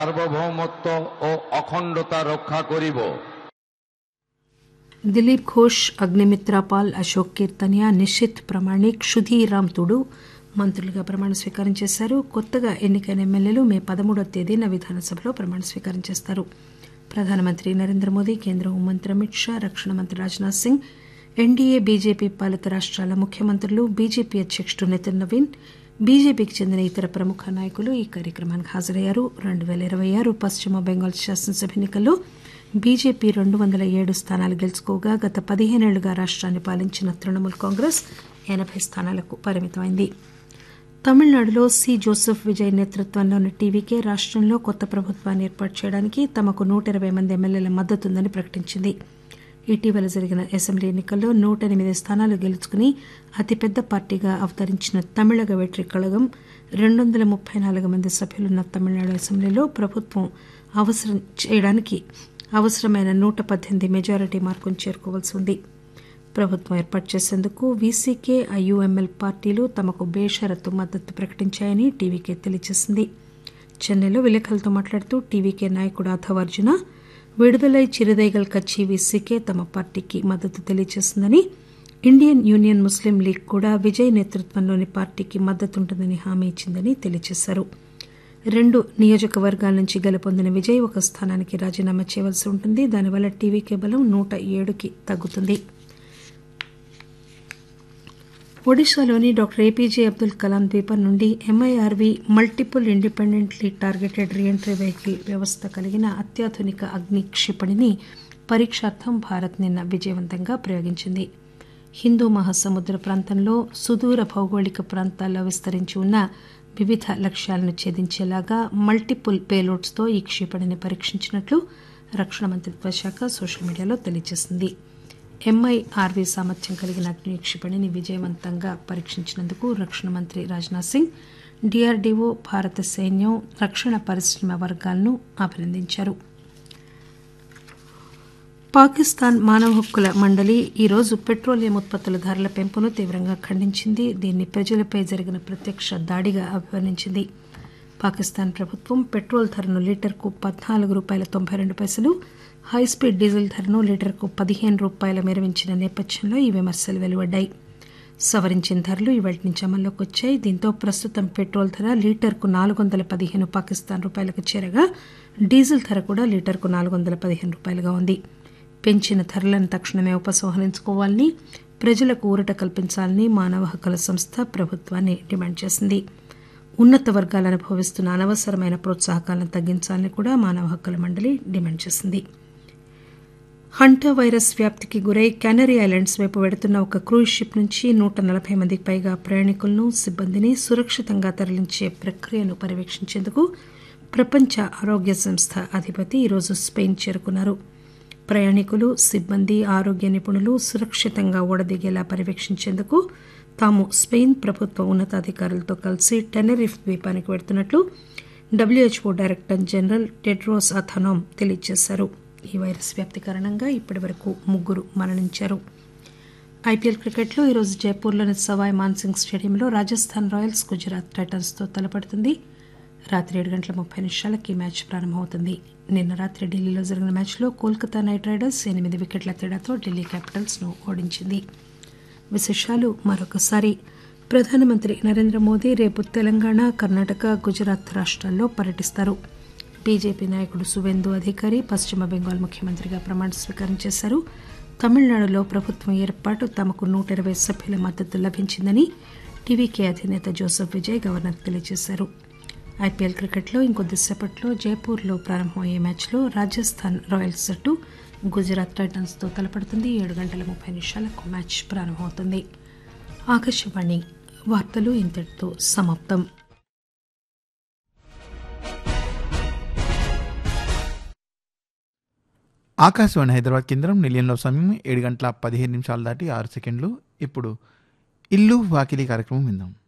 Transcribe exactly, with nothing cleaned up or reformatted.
সার্বভৌমত্ব ও অখণ্ডতা রক্ষা করিব। దిలీప్ ఘోష్, అగ్నిమిత్రపాల్, అశోక్ కీర్తనియా, నిషిత్ ప్రమాణిక్, సుధీరామ్ తుడు మంత్రులుగా ప్రమాణ స్వీకారం చేశారు. కొత్తగా ఎన్నికైన ఎమ్మెల్యేలు మే పదమూడవ తేదీన విధానసభలో ప్రమాణ స్వీకారం చేస్తారు. ప్రధానమంత్రి నరేంద్ర మోదీ, కేంద్ర హోంమంత్రి అమిత్ షా, రక్షణ మంత్రి రాజ్నాథ్ సింగ్, ఎన్డీఏ బీజేపీ పాలిత రాష్ట్రాల ముఖ్యమంత్రులు, బీజేపీ అధ్యకుడు నితిన్ నవీన్, బీజేపీకి చెందిన ఇతర ప్రముఖ నాయకులు ఈ కార్యక్రమానికి హాజరయ్యారు. రెండు పేల ఇరవై ఆరు పశ్చిమ బెంగాల్ శాసనసభ ఎన్నికల్లో బీజేపీ రెండు వందల ఏడు స్థానాలు గెలుచుకోగా గత పదిహేనేళ్లుగా రాష్ట్రాన్ని పాలించిన తృణమూల్ కాంగ్రెస్ ఎనబై స్థానాలకు పరిమితమైంది. తమిళనాడులో సి జోసెఫ్ విజయ్ నేతృత్వంలోని టీవీకే రాష్టంలో కొత్త ప్రభుత్వాన్ని ఏర్పాటు చేయడానికి తమకు నూట ఇరవై మంది ఎమ్మెల్యేల మద్దతుందని ప్రకటించింది. ఇటీవల జరిగిన అసెంబ్లీ ఎన్నికల్లో నూట ఎనిమిది స్థానాలు గెలుచుకుని అతిపెద్ద పార్టీగా అవతరించిన తమిళగ వెట్రి కళగం రెండు వందల ముప్పై నాలుగు మంది సభ్యులున్న తమిళనాడు అసెంబ్లీలో ప్రభుత్వం అవసరం చేయడానికి అవసరమైన నూట పద్దెనిమిది మెజారిటీ మార్కును చేరుకోవాల్సి ఉంది. ప్రభుత్వం ఏర్పాటు చేసేందుకు వీసీకే, ఐయూఎంఎల్ పార్టీలు తమకు బేషరతు మద్దతు ప్రకటించాయని టీవీకే తెలియజేసింది. చెన్నైలో విలేకరులతో మాట్లాడుతూ టీవీకే నాయకుడు ఆథవ్ అర్జున, విడుదలై చిరుదైగల్ కచ్చి వీసీకే తమ పార్టీకి మద్దతు తెలియజేసిందని, ఇండియన్ యూనియన్ ముస్లిం లీగ్ కూడా విజయ్ నేతృత్వంలోని పార్టీకి మద్దతుంటుందని హామీ ఇచ్చిందని తెలియజేశారు. రెండు నియోజకవర్గాల నుంచి గెలుపొందిన విజయ్ ఒక స్థానానికి రాజీనామా చేయవలసి ఉంటుంది. దానివల్ల టీవీకే బలం నూట ఏడుకి తగ్గుతుంది. ఒడిశాలోని డాక్టర్ ఏపీజే అబ్దుల్ కలాం ద్వీపం నుండి ఎంఐఆర్వీ multiple independently targeted reentry vehicle వ్యవస్థ కలిగిన అత్యాధునిక అగ్ని క్షిపణిని పరీక్షార్థం భారత్ నిన్న విజయవంతంగా ప్రయోగించింది. హిందూ మహాసముద్ర ప్రాంతంలో సుదూర భౌగోళిక ప్రాంతాల్లో విస్తరించి ఉన్న వివిధ లక్ష్యాలను ఛేదించేలాగా మల్టిపుల్ పేలోడ్స్తో ఈ క్షిపణిని పరీక్షించినట్లు రక్షణ మంత్రిత్వ శాఖ సోషల్ మీడియాలో తెలియజేసింది. ఎంఐఆర్వీ సామర్థ్యం కలిగిన అగ్ని క్షిపణిని విజయవంతంగా పరీక్షించినందుకు రక్షణ మంత్రి రాజ్నాథ్ సింగ్, డీఆర్డీఓ, భారత సైన్యం, రక్షణ పరిశ్రమ వర్గాలను అభినందించారు. పాకిస్తాన్ మానవ హక్కుల మండలి ఈరోజు పెట్రోలియం ఉత్పత్తుల ధరల పెంపును తీవ్రంగా ఖండించింది. దీన్ని ప్రజలపై జరిగిన ప్రత్యక్ష దాడిగా అభివర్ణించింది. పాకిస్తాన్ ప్రభుత్వం పెట్రోల్ ధరను లీటర్కు పద్నాలుగు రూపాయల తొంభై రెండు పైసలు, హైస్పీడ్ డీజిల్ ధరను లీటర్కు పదిహేను రూపాయల మేర పెంచిన నేపథ్యంలో ఈ విమర్శలు వెలువడ్డాయి. సవరించిన ధరలు ఇవాటి నుంచి అమల్లోకి వచ్చాయి. దీంతో ప్రస్తుతం పెట్రోల్ ధర లీటర్కు నాలుగు వందల పదిహేను పాకిస్తాన్ రూపాయలకు చేరగా డీజిల్ ధర కూడా లీటర్కు నాలుగు వందల పదిహేను రూపాయలుగా ఉంది. పెంచిన ధరలను తక్షణమే ఉపసంహరించుకోవాలని, ప్రజలకు ఊరట కల్పించాలని మానవ హక్కుల సంస్థ ప్రభుత్వాన్ని డిమాండ్ చేసింది. ఉన్నత వర్గాలు అనుభవిస్తున్న అనవసరమైన ప్రోత్సాహకాలను తగ్గించాలని కూడా మానవ హక్కుల మండలి డిమాండ్ చేసింది. హంటా వైరస్ వ్యాప్తికి గురై కెనరీ ఐలాండ్స్ వైపు వెడుతున్న ఒక క్రూజ్ షిప్ నుంచి నూట నలభై మందికి పైగా ప్రయాణికులను, సిబ్బందిని సురక్షితంగా తరలించే ప్రక్రియను పర్యవేక్షించేందుకు ప్రపంచ ఆరోగ్య సంస్థ అధిపతి ఈరోజు స్పెయిన్ చేరుకున్నారు. ప్రయాణికులు, సిబ్బంది, ఆరోగ్య నిపుణులు సురక్షితంగా ఓడదిగేలా పర్యవేక్షించేందుకు తాము స్పెయిన్ ప్రభుత్వ ఉన్నతాధికారులతో కలిసి Tenerife ద్వీపానికి వెడుతున్నట్లు WHO director general Tedros అథానోమ్ తెలియజేశారు. ఈ వైరస్ వ్యాప్తి కారణంగా ఇప్పటి వరకు ముగ్గురు మరణించారు. ఐపీఎల్ క్రికెట్లో ఈరోజు జైపూర్లోని సవాయ్ మాన్సింగ్ స్టేడియంలో రాజస్థాన్ రాయల్స్ గుజరాత్ టైటన్స్తో తలపడుతుంది. రాత్రి ఏడు గంటల ముప్పై నిమిషాలకి మ్యాచ్ ప్రారంభమవుతుంది. నిన్న రాత్రి ఢిల్లీలో జరిగిన మ్యాచ్లో కోల్కతా నైట్ రైడర్స్ ఎనిమిది వికెట్ల తేడాతో ఢిల్లీ క్యాపిటల్స్ ను ఓడించింది. విశేషాలు మరొకసారి. ప్రధానమంత్రి నరేంద్ర మోదీ రేపు తెలంగాణ, కర్ణాటక, గుజరాత్ రాష్ట్రాల్లో పర్యటిస్తారు. బీజేపీ నాయకుడు సువేందు అధికారి పశ్చిమ బెంగాల్ ముఖ్యమంత్రిగా ప్రమాణ స్వీకారం చేశారు. తమిళనాడులో ప్రభుత్వం ఏర్పాటు తమకు నూట ఇరవై సభ్యుల మద్దతు లభించిందని టీవీకే అధినేత జోసెఫ్ విజయ్ గవర్నర్ తెలియజేశారు. ఐపీఎల్ క్రికెట్లో ఇంకొద్దిసేపట్లో జైపూర్లో ప్రారంభమయ్యే మ్యాచ్లో రాజస్థాన్ రాయల్స్ జట్టు గుజరాత్ టైటన్స్తో తలపడుతుంది. ఏడు గంటల ముప్పై నిమిషాలకు మ్యాచ్ ప్రారంభమవుతుంది. ఆకాశవాణి వార్తలు ఇంతటితో సమాప్తం. ఆకాశవాణి హైదరాబాద్ కేంద్రం నిలయంలో సమయం ఏడు గంటల పదిహేను నిమిషాలు దాటి ఆరు సెకండ్లు. ఇప్పుడు ఇల్లు వాకిలి కార్యక్రమం విందాం.